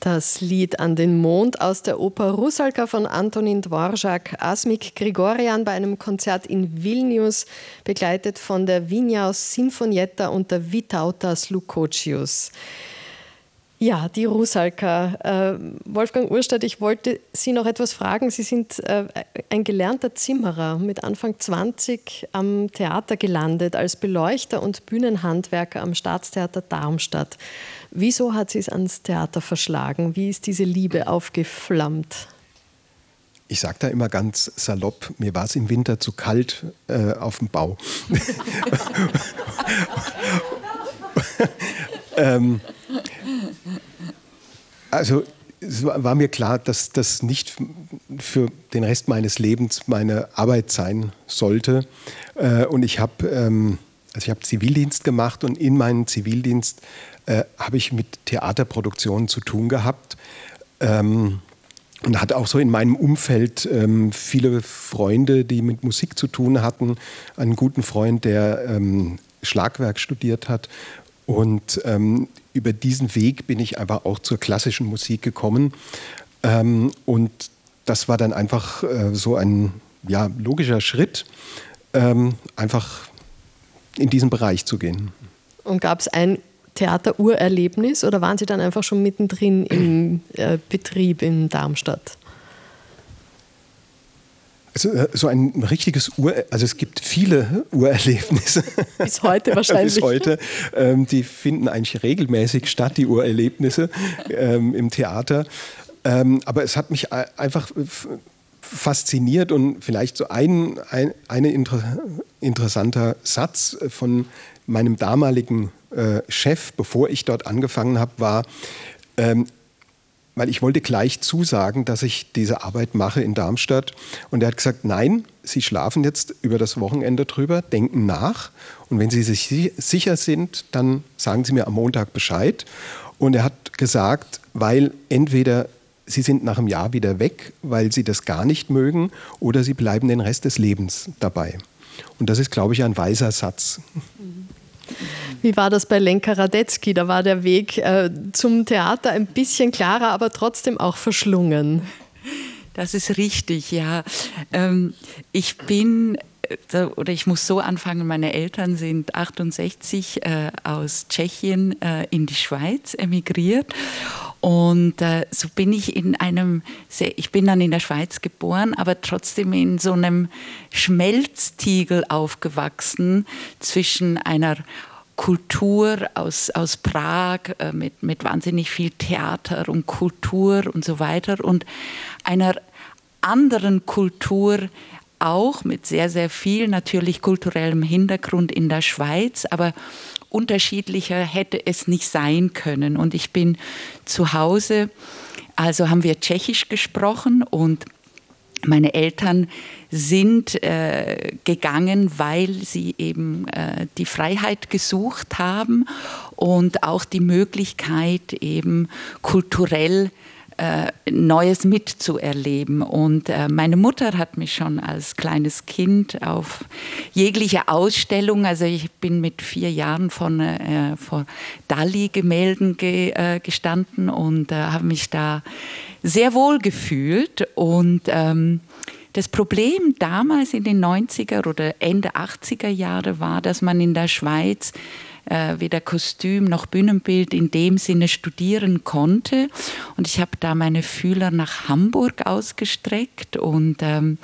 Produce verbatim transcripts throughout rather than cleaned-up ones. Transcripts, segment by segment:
Das Lied An den Mond aus der Oper Rusalka von Antonin Dvorak, Asmik Grigorian bei einem Konzert in Vilnius, begleitet von der Vilnius Sinfonietta und der Vytautas Lukočius. Ja, die Rusalka. Äh, Wolfgang Urstadt, ich wollte Sie noch etwas fragen. Sie sind äh, ein gelernter Zimmerer, mit Anfang zwanzig am Theater gelandet, als Beleuchter und Bühnenhandwerker am Staatstheater Darmstadt. Wieso hat Sie es ans Theater verschlagen? Wie ist diese Liebe aufgeflammt? Ich sage da immer ganz salopp, mir war es im Winter zu kalt äh, auf dem Bau. ähm, Also es war mir klar, dass das nicht für den Rest meines Lebens meine Arbeit sein sollte. Und ich habe ähm, also ich habe Zivildienst gemacht und in meinem Zivildienst äh, habe ich mit Theaterproduktionen zu tun gehabt. Ähm, und hatte auch so in meinem Umfeld ähm, viele Freunde, die mit Musik zu tun hatten. Einen guten Freund, der ähm, Schlagwerk studiert hat. Und ähm, über diesen Weg bin ich einfach auch zur klassischen Musik gekommen. Ähm, und das war dann einfach äh, so ein ja, logischer Schritt, ähm, einfach in diesen Bereich zu gehen. Und gab es ein Theater-Urerlebnis oder waren Sie dann einfach schon mittendrin im äh, Betrieb in Darmstadt? Also, so ein richtiges Ur, also es gibt viele Urerlebnisse. Bis heute wahrscheinlich. Bis heute. Ähm, die finden eigentlich regelmäßig statt, die Urerlebnisse ähm, im Theater. Ähm, aber es hat mich einfach fasziniert und vielleicht so ein, ein ein inter, interessanter Satz von meinem damaligen äh, Chef, bevor ich dort angefangen habe, war, ähm, weil ich wollte gleich zusagen, dass ich diese Arbeit mache in Darmstadt. Und er hat gesagt, nein, Sie schlafen jetzt über das Wochenende drüber, denken nach. Und wenn Sie sich sicher sind, dann sagen Sie mir am Montag Bescheid. Und er hat gesagt, weil entweder Sie sind nach einem Jahr wieder weg, weil Sie das gar nicht mögen, oder Sie bleiben den Rest des Lebens dabei. Und das ist, glaube ich, ein weiser Satz. Wie war das bei Lenka Radetzky? Da war der Weg äh, zum Theater ein bisschen klarer, aber trotzdem auch verschlungen. Das ist richtig, ja. Ähm, ich bin, oder ich muss so anfangen, meine Eltern sind achtundsechzig äh, aus Tschechien äh, in die Schweiz emigriert. Und äh, so bin ich in einem, sehr, ich bin dann in der Schweiz geboren, aber trotzdem in so einem Schmelztiegel aufgewachsen zwischen einer Kultur aus, aus Prag äh, mit, mit wahnsinnig viel Theater und Kultur und so weiter und einer anderen Kultur auch mit sehr, sehr viel natürlich kulturellem Hintergrund in der Schweiz, aber unterschiedlicher hätte es nicht sein können. Und ich bin zu Hause, also haben wir Tschechisch gesprochen und meine Eltern sind äh, gegangen, weil sie eben äh, die Freiheit gesucht haben und auch die Möglichkeit, eben kulturell äh, Neues mitzuerleben. Und äh, meine Mutter hat mich schon als kleines Kind auf jegliche Ausstellung, also ich bin mit vier Jahren von, äh, vor Dali-Gemälden ge, äh, gestanden und äh, habe mich da sehr wohl gefühlt. Und ähm, das Problem damals in den neunziger oder Ende achtziger Jahre war, dass man in der Schweiz äh, weder Kostüm noch Bühnenbild in dem Sinne studieren konnte. Und ich habe da meine Fühler nach Hamburg ausgestreckt und ähm,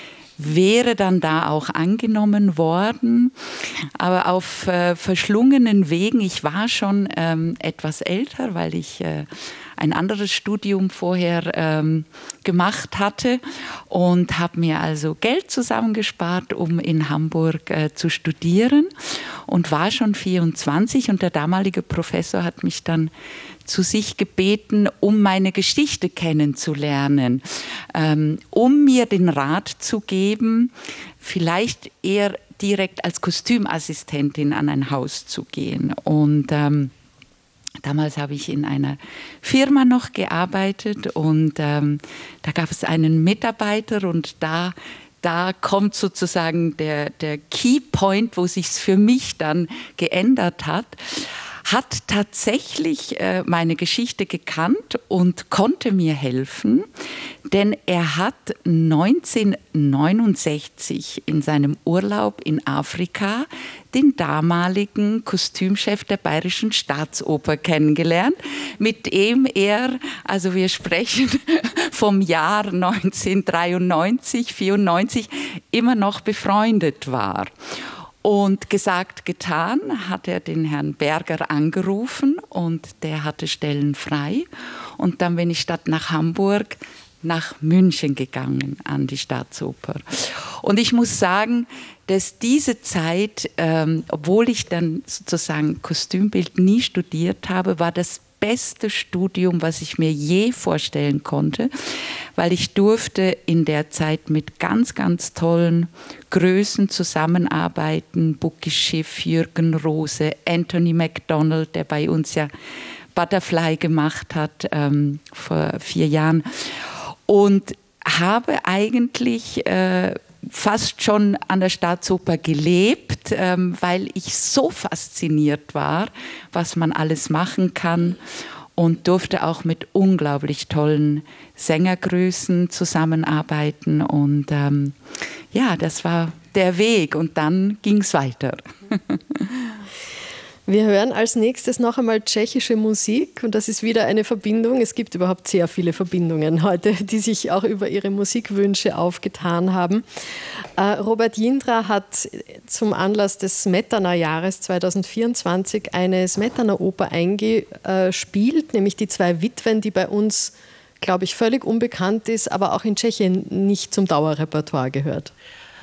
wäre dann da auch angenommen worden, aber auf äh, verschlungenen Wegen. Ich war schon ähm, etwas älter, weil ich äh, ein anderes Studium vorher ähm, gemacht hatte und habe mir also Geld zusammengespart, um in Hamburg äh, zu studieren und war schon vierundzwanzig und der damalige Professor hat mich dann zu sich gebeten, um meine Geschichte kennenzulernen, ähm, um mir den Rat zu geben, vielleicht eher direkt als Kostümassistentin an ein Haus zu gehen. Und ähm, damals habe ich in einer Firma noch gearbeitet und ähm, da gab es einen Mitarbeiter und da Da kommt sozusagen der, der Key Point, wo sich es für mich dann geändert hat. hat tatsächlich äh, meine Geschichte gekannt und konnte mir helfen, denn er hat neunzehnhundertneunundsechzig in seinem Urlaub in Afrika den damaligen Kostümchef der Bayerischen Staatsoper kennengelernt, mit dem er, also wir sprechen vom Jahr neunzehnhundertdreiundneunzig, vierundneunzig, immer noch befreundet war. Und gesagt, getan, hat er den Herrn Berger angerufen und der hatte Stellen frei. Und dann bin ich statt nach Hamburg nach München gegangen an die Staatsoper. Und ich muss sagen, dass diese Zeit, ähm, obwohl ich dann sozusagen Kostümbild nie studiert habe, war das beste Studium, was ich mir je vorstellen konnte, weil ich durfte in der Zeit mit ganz, ganz tollen Größen zusammenarbeiten. Bucky Schiff, Jürgen Rose, Anthony MacDonald, der bei uns ja Butterfly gemacht hat ähm, vor vier Jahren. Und habe eigentlich äh, fast schon an der Staatsoper gelebt, ähm, weil ich so fasziniert war, was man alles machen kann, und durfte auch mit unglaublich tollen Sängergrößen zusammenarbeiten. Und ähm, ja, das war der Weg und dann ging es weiter. Wir hören als nächstes noch einmal tschechische Musik und das ist wieder eine Verbindung. Es gibt überhaupt sehr viele Verbindungen heute, die sich auch über ihre Musikwünsche aufgetan haben. Äh, Robert Jindra hat zum Anlass des Smetana-Jahres zweitausendvierundzwanzig eine Smetana-Oper eingespielt, nämlich die zwei Witwen, die bei uns, glaube ich, völlig unbekannt ist, aber auch in Tschechien nicht zum Dauerrepertoire gehört.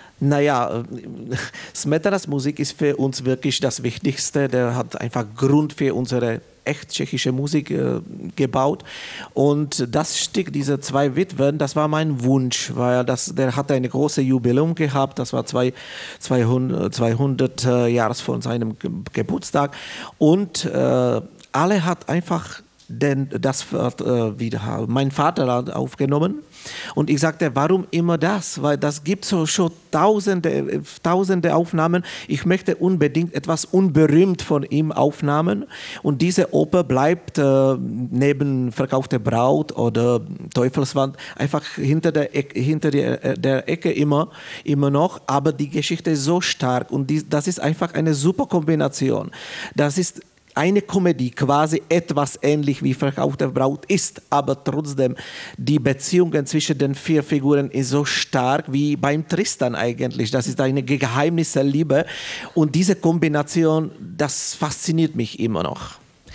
Naja, Smetanas Musik ist für uns wirklich das Wichtigste. Der hat einfach Grund für unsere echt tschechische Musik äh, gebaut. Und das Stück, diese zwei Witwen, das war mein Wunsch, weil das, der hatte eine große Jubiläum gehabt. Das war zwei, zweihundert, zweihundert äh, Jahre von seinem Ge- Geburtstag. Und äh, alle hat einfach denn das äh, wieder mein Vater aufgenommen. Und ich sagte, warum immer das? Weil das gibt so schon tausende, tausende Aufnahmen. Ich möchte unbedingt etwas unberühmt von ihm aufnehmen. Und diese Oper bleibt äh, neben Verkaufte Braut oder Teufelswand einfach hinter der Ecke, hinter der, der Ecke immer, immer noch. Aber die Geschichte ist so stark und die, das ist einfach eine super Kombination. Das ist eine Komödie, quasi etwas ähnlich wie Verkaufte Braut ist, aber trotzdem die Beziehungen zwischen den vier Figuren ist so stark wie beim Tristan eigentlich. Das ist eine geheimnisvolle Liebe und diese Kombination, das fasziniert mich immer noch.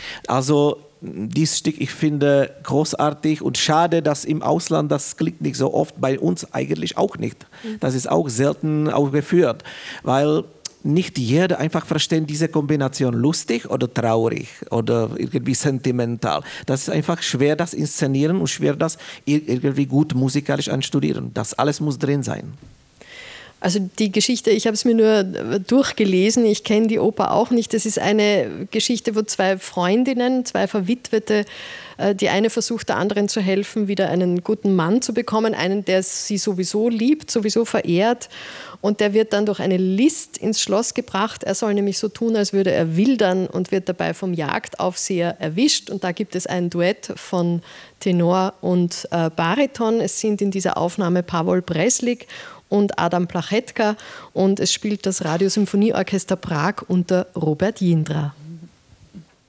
Also dieses Stück, ich finde großartig und schade, dass im Ausland das klingt nicht so oft, bei uns eigentlich auch nicht. Das ist auch selten aufgeführt, weil nicht jeder einfach versteht diese Kombination lustig oder traurig oder irgendwie sentimental. Das ist einfach schwer, das inszenieren und schwer, das irgendwie gut musikalisch anstudieren. Das alles muss drin sein. Also die Geschichte, ich habe es mir nur durchgelesen, ich kenne die Oper auch nicht. Das ist eine Geschichte, wo zwei Freundinnen, zwei Verwitwete, die eine versucht, der anderen zu helfen, wieder einen guten Mann zu bekommen, einen, der sie sowieso liebt, sowieso verehrt. Und der wird dann durch eine List ins Schloss gebracht. Er soll nämlich so tun, als würde er wildern und wird dabei vom Jagdaufseher erwischt. Und da gibt es ein Duett von Tenor und äh, Bariton. Es sind in dieser Aufnahme Pavol Breslik und Adam Plachetka und es spielt das Radiosymphonieorchester Prag unter Robert Jindra.